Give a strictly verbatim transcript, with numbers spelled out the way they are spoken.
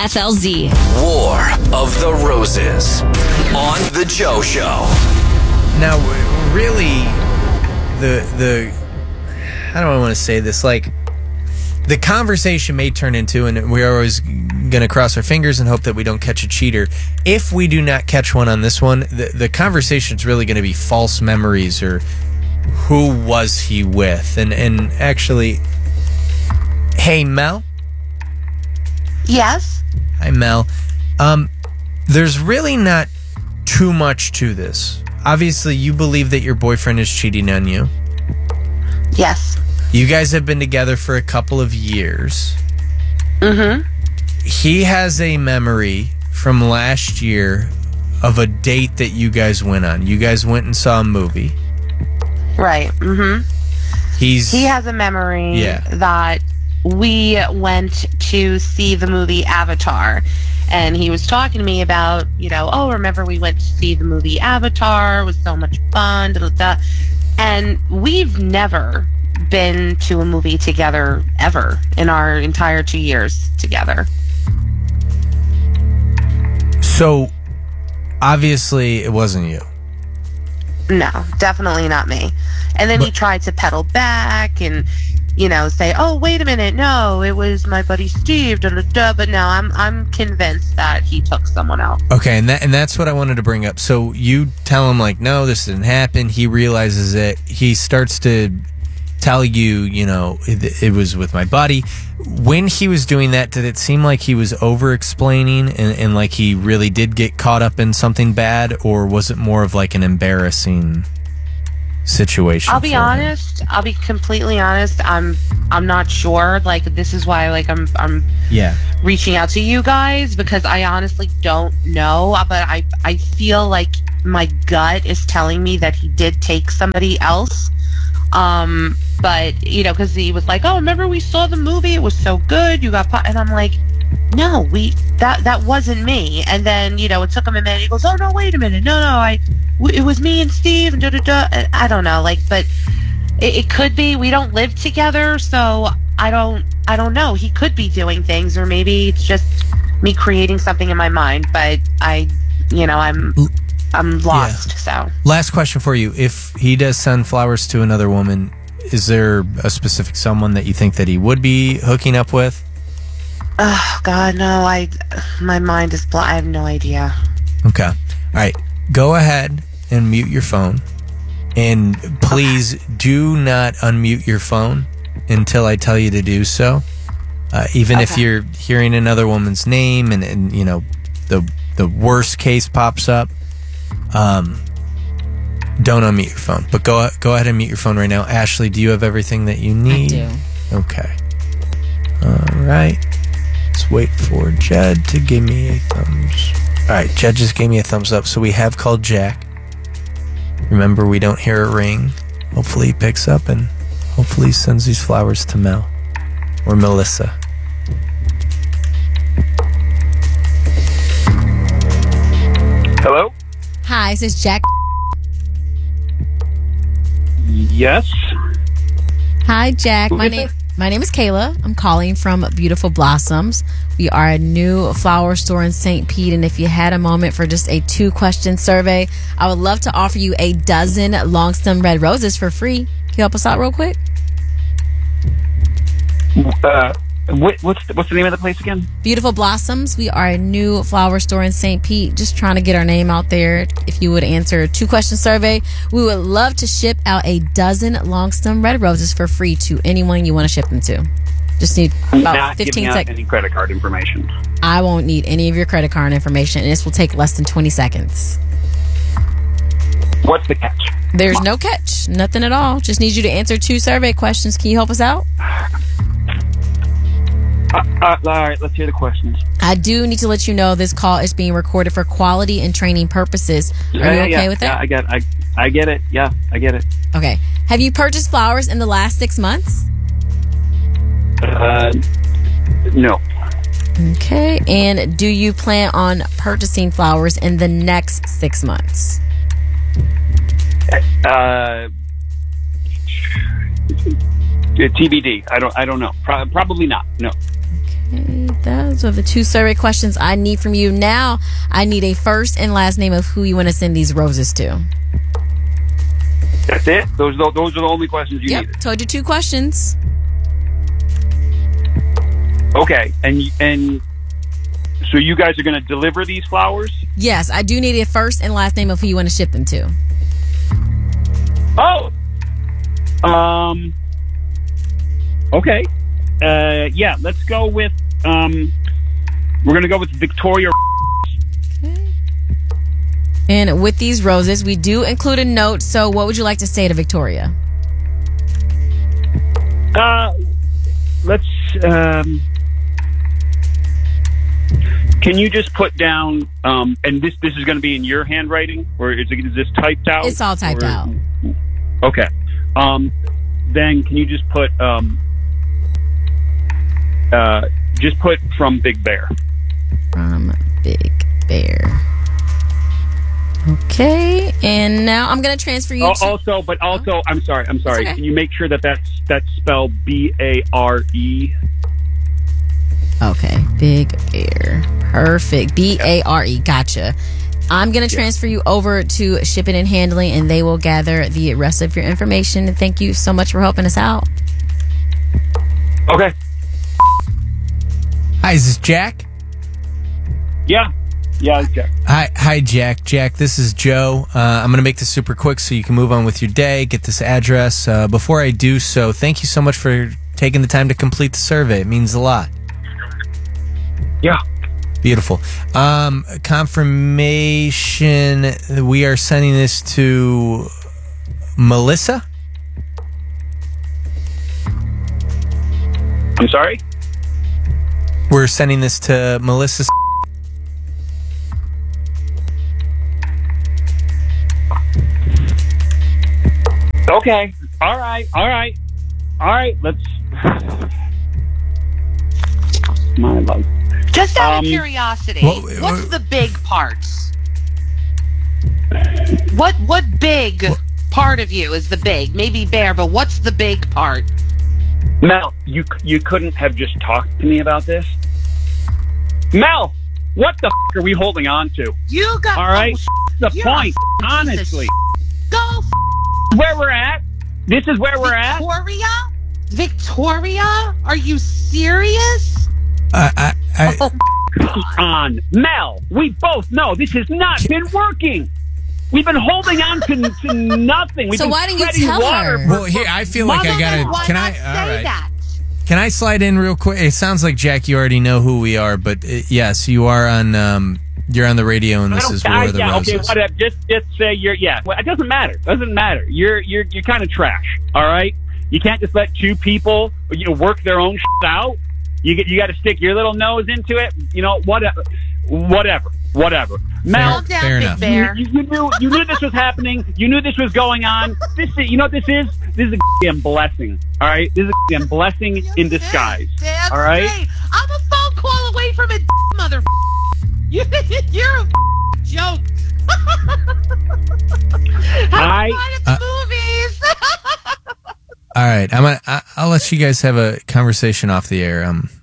F L Z. War of the Roses on The Joe Show. Now, really, the the how do I want to say this? Like, the conversation may turn into, and we're always going to cross our fingers and hope that we don't catch a cheater. If we do not catch one on this one, the, the conversation is really going to be false memories or who was he with? And, and actually, hey, Mel? Yes? Hi, Mel. Um, there's really not too much to this. Obviously, you believe that your boyfriend is cheating on you. Yes. You guys have been together for a couple of years. Mm-hmm. He has a memory from last year of a date that you guys went on. You guys went and saw a movie. Right. Mm-hmm. He's He has a memory Yeah. that we went to see the movie Avatar. And he was talking to me about, you know, oh, remember we went to see the movie Avatar. It was so much fun. Da, da, da. And we've never been to a movie together ever in our entire two years together. So, obviously, it wasn't you. No, definitely not me. And then he But- tried to pedal back and, you know, say, "Oh, wait a minute, no, it was my buddy Steve." Da, da, da. But no, I'm I'm convinced that he took someone else. Okay, and that and that's what I wanted to bring up. So you tell him like, no, this didn't happen. He realizes it. He starts to tell you, you know, it, it was with my buddy. When he was doing that, did it seem like he was over-explaining and, and like he really did get caught up in something bad, or was it more of like an embarrassing situation? I'll be for him? honest. I'll be completely honest. I'm I'm not sure. Like, this is why like I'm I'm Yeah. reaching out to you guys, because I honestly don't know. But I I feel like my gut is telling me that he did take somebody else. Um, but you know, because he was like, "Oh, remember we saw the movie? It was so good. You got," po-. And I'm like, "No, we that that wasn't me." And then you know, it took him a minute. He goes, "Oh no, wait a minute, no, no, I w- it was me and Steve." And da da da. And I don't know, like, but it, it could be. We don't live together, so I don't I don't know. He could be doing things, or maybe it's just me creating something in my mind. But I, you know, I'm. I'm lost, Yeah. so. Last question for you. If he does send flowers to another woman, is there a specific someone that you think that he would be hooking up with? Oh, God, no. I, my mind is blank. I have no idea. Okay. All right. Go ahead and mute your phone. And please do not unmute your phone until I tell you to do so. Uh, even if Okay. you're hearing another woman's name and, and you know, the the worst case pops up, um, don't unmute your phone. But go go ahead and mute your phone right now. Ashley, do you have everything that you need? I do. Okay. All right. Let's wait for Jed to give me a thumbs. All right, Jed just gave me a thumbs up. So we have called Jack. Remember, we don't hear a ring. Hopefully he picks up and hopefully he sends these flowers to Mel or Melissa. Hello? Hi, this is Jack. Yes. Hi, Jack. Who My is name it? my name is Kayla. I'm calling from Beautiful Blossoms. We are a new flower store in Saint Pete, and if you had a moment for just a two-question survey, I would love to offer you a dozen long-stem red roses for free. Can you help us out real quick? Uh, what, what's the, what's the name of the place again? Beautiful Blossoms. We are a new flower store in Saint Pete. Just trying to get our name out there. If you would answer a two-question survey, we would love to ship out a dozen long-stem red roses for free to anyone you want to ship them to. Just need about Not fifteen giving out seconds. any credit card information. I won't need any of your credit card information, and this will take less than twenty seconds. What's the catch? There's no catch. Nothing at all. Just need you to answer two survey questions. Can you help us out? Uh, uh, all right, let's hear the questions. I do need to let you know this call is being recorded for quality and training purposes. Are Yeah, you yeah, okay yeah, with Yeah, that? I get, I, I get it. Yeah, I get it. Okay. Have you purchased flowers in the last six months? Uh, no. Okay. And do you plan on purchasing flowers in the next six months? Uh, T B D. I don't. I don't know. Pro- probably not. No. Okay, those are the two survey questions I need from you. Now, I need a first and last name of who you want to send these roses to. That's it. Those are the, those are the only questions you Yep, needed. told you two questions. Okay, and and so you guys are going to deliver these flowers? Yes, I do need a first and last name of who you want to ship them to. Oh. Um. Okay. Uh. Yeah. Let's go with. Um. We're going to go with Victoria. Okay. And with these roses, we do include a note. So, what would you like to say to Victoria? Uh. Let's. Um. Can you just put down? Um. And this this is going to be in your handwriting, or is, it, is this typed out? It's all typed or, out. Okay. Um. Then can you just put um. Uh. Just put from Big Bear. From Big Bear. Okay, and now I'm going to transfer you Oh, to... also, but also, I'm sorry, I'm sorry. okay. Can you make sure that that's that's spelled B A R E? Okay, Big Bear. Perfect. B A R E. Gotcha. I'm going to transfer you over to shipping and handling, and they will gather the rest of your information. And thank you so much for helping us out. Okay. Hi, is this Jack? Yeah. Yeah. Okay. Hi, hi, Jack. Jack, this is Joe. Uh, I'm going to make this super quick so you can move on with your day, get this address. Uh, before I do so, thank you so much for taking the time to complete the survey. It means a lot. Yeah. Beautiful. Um, confirmation, we are sending this to Melissa? I'm sorry? We're sending this to Melissa. Okay. All right. All right. All right. Let's. My love. Just out Um, of curiosity, well, what's uh, the big parts? What what big part of you is the big? Maybe Bear, but what's the big part? Mel, you you couldn't have just talked to me about this? Mel, what the f- are we holding on to? You got All right? oh, The you're point, a f- piece of honestly. sh- Go f- Where we're at? This is where we're at? Victoria? Victoria? Are you serious? I, I, I, Oh, Come on, Mel. We both know this has not been working. We've been holding on to, to nothing. We've So been why didn't you treading tell water her? for- well, here, I feel like I Mother, got why to. Can not I? say All right. that? Can I slide in real quick? It sounds like, Jack, you already know who we are, but uh, yes, you are on. Um, you're on the radio, and I this don't- is War I- of the yeah, Roses. okay, whatever. Just, just say you're. Yeah, well, it doesn't matter. Doesn't matter. You're, you're, you're kind of trash. All right. You can't just let two people, you know, work their own shit out. You get, you got to stick your little nose into it. You know, whatever, whatever, whatever. Mel, Calm down, fair Big enough. Bear. You, you knew you knew this was happening. You knew this was going on. This is, you know what this is? This is a damn blessing. All right, this is a damn blessing in disguise. Damn all right. straight. I'm a phone call away from a mother. You, you're a joke. Have I- fun at the uh, movies. All right, I'm. Gonna, I, I'll let you guys have a conversation off the air. Um,